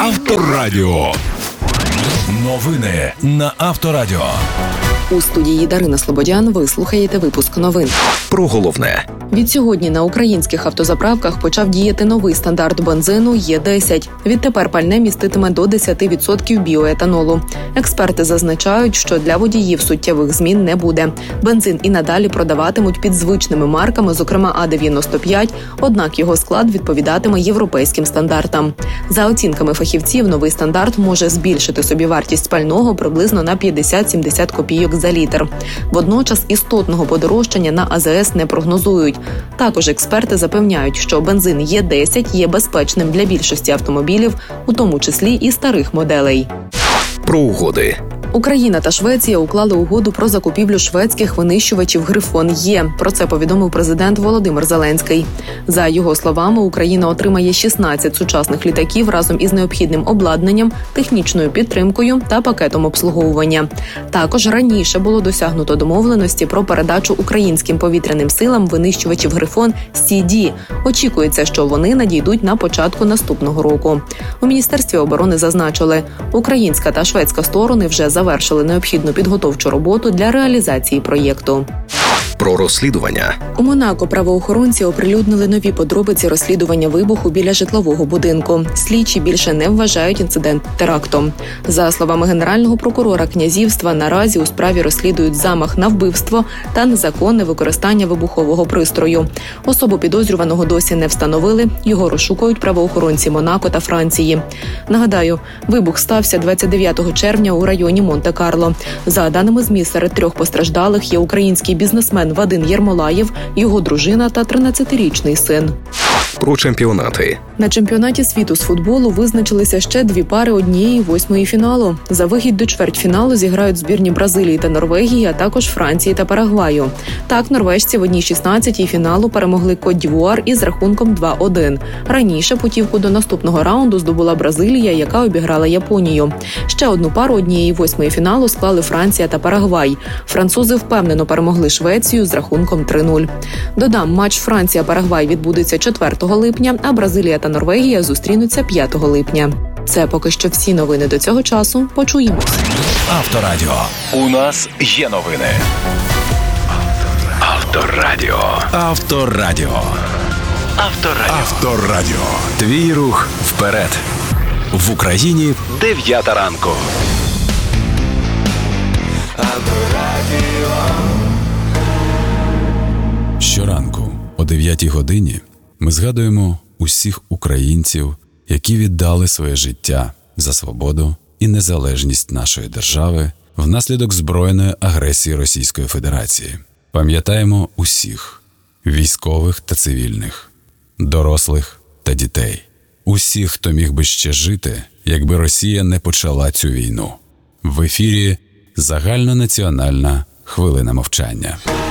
Авторадіо. Новини на Авторадіо. У студії Дарина Слободян ви слухаєте випуск новин. Про головне. Відсьогодні на українських автозаправках почав діяти новий стандарт бензину Е10. Відтепер пальне міститиме до 10% біоетанолу. Експерти зазначають, що для водіїв суттєвих змін не буде. Бензин і надалі продаватимуть під звичними марками, зокрема А95, однак його склад відповідатиме європейським стандартам. За оцінками фахівців, новий стандарт може збільшити собівартість пального приблизно на 50-70 копійок за літр. Водночас істотного подорожчання на АЗС не прогнозують. Також експерти запевняють, що бензин Е10 є безпечним для більшості автомобілів, у тому числі і старих моделей. Про угоди. Україна та Швеція уклали угоду про закупівлю шведських винищувачів «Грифон-Є». Про це повідомив президент Володимир Зеленський. За його словами, Україна отримає 16 сучасних літаків разом із необхідним обладнанням, технічною підтримкою та пакетом обслуговування. Також раніше було досягнуто домовленості про передачу українським повітряним силам винищувачів «Грифон-CD». Очікується, що вони надійдуть на початку наступного року. У Міністерстві оборони зазначили, українська та шведська сторони вже завершили необхідну підготовчу роботу для реалізації проєкту. Про розслідування. У Монако правоохоронці оприлюднили нові подробиці розслідування вибуху біля житлового будинку. Слідчі більше не вважають інцидент терактом. За словами генерального прокурора князівства, наразі у справі розслідують замах на вбивство та незаконне використання вибухового пристрою. Особу підозрюваного досі не встановили, його розшукують правоохоронці Монако та Франції. Нагадаю, вибух стався 29 червня у районі Монте-Карло. За даними ЗМІ, серед 3 постраждалих є український бізнесмен Вадим Єрмолаєв, його дружина та 13-річний син. Про чемпіонати. На чемпіонаті світу з футболу визначилися ще 2 пари 1/8 фіналу. За вихід до чвертьфіналу зіграють збірні Бразилії та Норвегії, а також Франції та Парагваю. Так, норвежці в 1/16 фіналу перемогли Кот-Д'Івуар із рахунком 2-1. Раніше путівку до наступного раунду здобула Бразилія, яка обіграла Японію. Ще одну пару 1/8 фіналу склали Франція та Парагвай. Французи впевнено перемогли Швецію з рахунком 3-0. Додам, матч Франція-Парагвай відбудеться 4 липня, а Бразилія та Норвегія зустрінуться 5 липня. Це поки що всі новини до цього часу. Почуємось. Авторадіо. У нас є новини. Авторадіо. Авторадіо. Авторадіо. Авторадіо. Твій рух вперед. В Україні 9 ранку. Щоранку о 9 годині ми згадуємо усіх українців, які віддали своє життя за свободу і незалежність нашої держави внаслідок збройної агресії Російської Федерації. Пам'ятаємо усіх – військових та цивільних, дорослих та дітей. Усіх, хто міг би ще жити, якби Росія не почала цю війну. В ефірі загальнонаціональна хвилина мовчання.